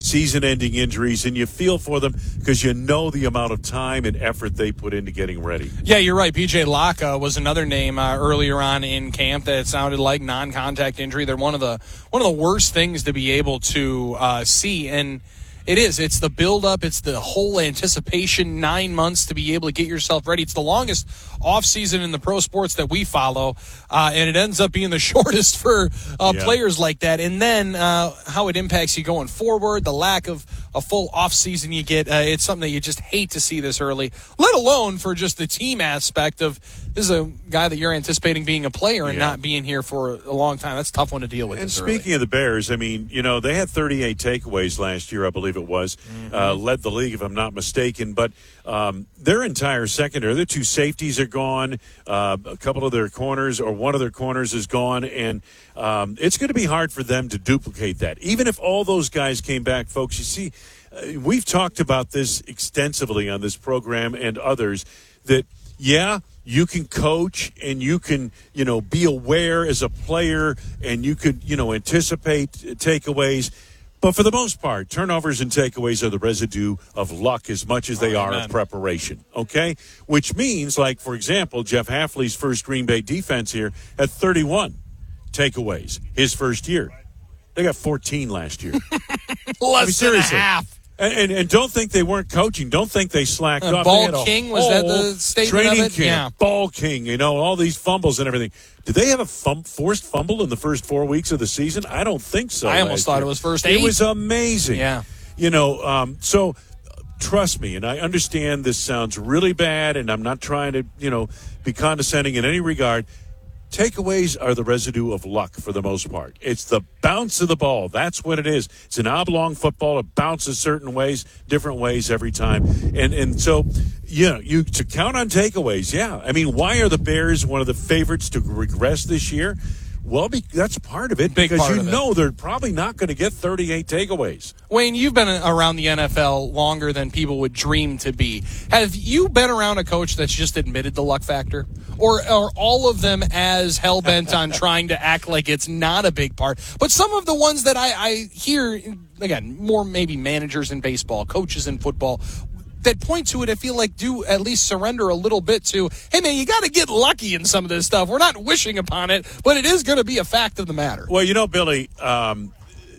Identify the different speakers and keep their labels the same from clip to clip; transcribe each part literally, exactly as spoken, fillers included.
Speaker 1: season-ending injuries, and you feel for them because you know the amount of time and effort they put into getting ready.
Speaker 2: Yeah, you're right. P J Locke uh, was another name uh, earlier on in camp that sounded like non-contact injury. They're one of the one of the worst things to be able to uh, see, and it is. It's the build-up. It's the whole anticipation, nine months to be able to get yourself ready. It's the longest off-season in the pro sports that we follow, uh, and it ends up being the shortest for uh,
Speaker 1: yeah.
Speaker 2: players like that. And then uh, how it impacts you going forward, the lack of a full off-season you get, uh, it's something that you just hate to see this early, let alone for just the team aspect of this is a guy that you're anticipating being a player and
Speaker 1: yeah.
Speaker 2: not being here for a long time. That's a tough one to deal with.
Speaker 1: And
Speaker 2: this
Speaker 1: speaking
Speaker 2: early.
Speaker 1: of the Bears, I mean, you know, they had thirty-eight takeaways last year, I believe it was. Mm-hmm. Uh, led the league, if I'm not mistaken. But um, their entire secondary, their two safeties are gone. Uh, a couple of their corners or one of their corners is gone. And um, it's going to be hard for them to duplicate that. Even if all those guys came back, folks, you see, uh, we've talked about this extensively on this program and others that, yeah, you can coach and you can, you know, be aware as a player and you could, you know, anticipate takeaways. But for the most part, turnovers and takeaways are the residue of luck as much as they
Speaker 2: oh,
Speaker 1: are
Speaker 2: amen.
Speaker 1: of preparation, okay? Which means, like, for example, Jeff Hafley's first Green Bay defense here had thirty-one takeaways his first year. They got fourteen last year.
Speaker 2: Less
Speaker 1: I mean, seriously.
Speaker 2: than a half.
Speaker 1: And, and and don't think they weren't coaching. Don't think they slacked
Speaker 2: uh,
Speaker 1: off.
Speaker 2: Ball King, was that the statement
Speaker 1: training
Speaker 2: of it?
Speaker 1: camp,
Speaker 2: Yeah.
Speaker 1: Ball King, you know, all these fumbles and everything. Did they have a fum- forced fumble in the first four weeks of the season? I don't think so.
Speaker 2: I almost thought
Speaker 1: year.
Speaker 2: it was first eight.
Speaker 1: It was amazing.
Speaker 2: Yeah.
Speaker 1: You know, um, so trust me, and I understand this sounds really bad, and I'm not trying to, you know, be condescending in any regard. Takeaways are the residue of luck for the most part. It's the bounce of the ball. That's what it is. It's an oblong football. It bounces certain ways, different ways every time. And and so, you know, you to count on takeaways, yeah. I mean, why are the Bears one of the favorites to regress this year? Well, be, that's part of it
Speaker 2: Big
Speaker 1: because
Speaker 2: part
Speaker 1: you
Speaker 2: of it.
Speaker 1: know they're probably not going to get thirty-eight takeaways.
Speaker 2: Wayne, you've been around the N F L longer than people would dream to be. Have you been around a coach that's just admitted the luck factor? Or are all of them as hell-bent on trying to act like it's not a big part? But some of the ones that I, I hear, again, more maybe managers in baseball, coaches in football, that point to it, I feel like do at least surrender a little bit to, hey, man, you got to get lucky in some of this stuff. We're not wishing upon it, but it is going to be a fact of the matter.
Speaker 1: Well, you know, Billy, um,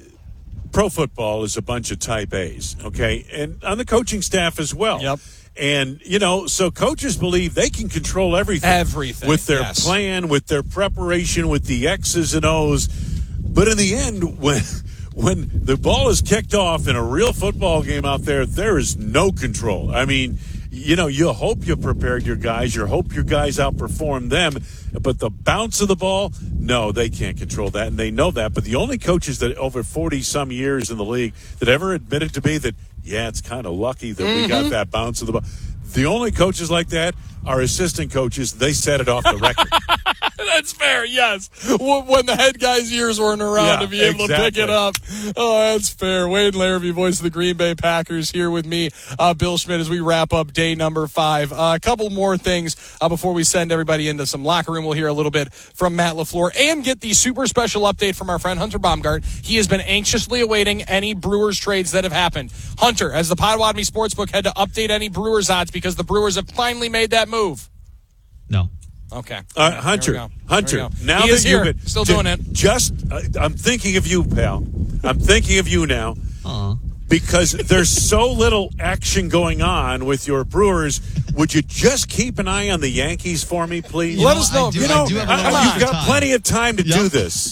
Speaker 1: pro football is a bunch of type A's, okay? And on the coaching staff as well.
Speaker 2: Yep.
Speaker 1: And, you know, so coaches believe they can control everything.
Speaker 2: Everything.
Speaker 1: With their
Speaker 2: yes.
Speaker 1: plan, with their preparation, with the X's and O's. But in the end, when when the ball is kicked off in a real football game out there, there is no control. I mean, you know, you hope you prepared your guys. You hope your guys outperform them. But the bounce of the ball, no, they can't control that, and they know that. But the only coaches that over forty-some years in the league that ever admitted to me that, yeah, it's kind of lucky that mm-hmm. we got that bounce of the ball. The only coaches like that are assistant coaches. They set it off the record.
Speaker 2: That's fair, yes. When the head guy's ears weren't around
Speaker 1: yeah,
Speaker 2: to be able
Speaker 1: exactly.
Speaker 2: to pick it up. Oh, that's fair. Wade Larrabee, voice of the Green Bay Packers, here with me, uh, Bill Schmidt, as we wrap up day number five. Uh, a couple more things uh, before we send everybody into some locker room. We'll hear a little bit from Matt LaFleur and get the super special update from our friend Hunter Baumgart. He has been anxiously awaiting any Brewers trades that have happened. Hunter, has the Potawatomi Sportsbook had to update any Brewers odds because the Brewers have finally made that move?
Speaker 3: No.
Speaker 2: Okay.
Speaker 1: Uh, Hunter, Hunter, now
Speaker 2: he
Speaker 1: that
Speaker 2: is here,
Speaker 1: you've been
Speaker 2: still doing it.
Speaker 1: Just, uh, I'm thinking of you, pal. I'm thinking of you now.
Speaker 3: Aw.
Speaker 1: Because there's so little action going on with your Brewers. Would you just keep an eye on the Yankees for me, please?
Speaker 2: You Let know, us know.
Speaker 3: I do,
Speaker 1: you know,
Speaker 3: I do have a little
Speaker 1: I,
Speaker 3: extra
Speaker 1: you've got
Speaker 3: time.
Speaker 1: plenty of time to
Speaker 3: yep.
Speaker 1: do this.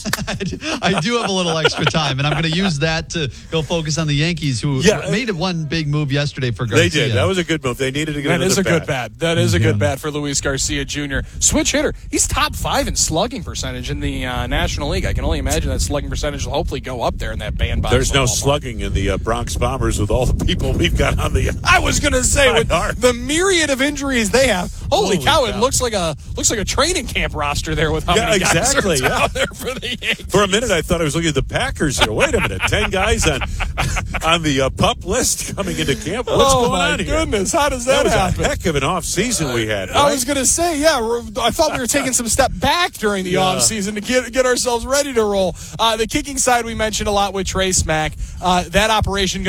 Speaker 3: I do have a little extra time, and I'm going to use that to go focus on the Yankees, who
Speaker 1: yeah,
Speaker 3: made one big move yesterday for Garcia.
Speaker 1: They did. That was a good move. They needed to get
Speaker 2: That
Speaker 1: another
Speaker 2: is a
Speaker 1: bat.
Speaker 2: good bat. That is a
Speaker 3: yeah.
Speaker 2: good bat for Luis Garcia Junior Switch hitter. He's top five in slugging percentage in the uh, National League. I can only imagine that slugging percentage will hopefully go up there in that bandbox.
Speaker 1: There's no
Speaker 2: ball.
Speaker 1: slugging in the uh, Bronx Bombers with all the people we've got on the. Uh,
Speaker 2: I was going to say with
Speaker 1: Are.
Speaker 2: the myriad of injuries they have. Holy,
Speaker 1: Holy
Speaker 2: cow! It
Speaker 1: cow.
Speaker 2: looks like a looks like a training camp roster there with how
Speaker 1: Yeah,
Speaker 2: many guys
Speaker 1: exactly,
Speaker 2: are
Speaker 1: yeah.
Speaker 2: out there for the Yankees.
Speaker 1: For a minute, I thought I was looking at the Packers here. Wait a minute, ten guys on on the uh, pup list coming into camp. What's
Speaker 2: oh
Speaker 1: going
Speaker 2: my
Speaker 1: on here?
Speaker 2: goodness! How does that,
Speaker 1: That was
Speaker 2: happen?
Speaker 1: a heck of an off season we had.
Speaker 2: I
Speaker 1: right?
Speaker 2: was going to say, yeah, we're- I thought we were taking some step back during the
Speaker 1: Yeah.
Speaker 2: offseason to get get ourselves ready to roll. Uh, the kicking side we mentioned a lot with Trey Smack. Uh, that operation